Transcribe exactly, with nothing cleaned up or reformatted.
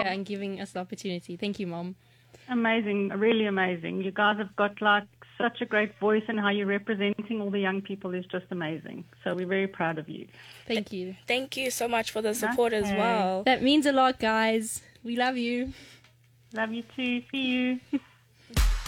and giving us the opportunity. Thank you, Mom. Amazing, really amazing. You guys have got like such a great voice, and how you're representing all the young people is just amazing. So we're very proud of you. Thank you. Thank you so much for the support Okay. as well. That means a lot, guys. We love you. Love you too. See you.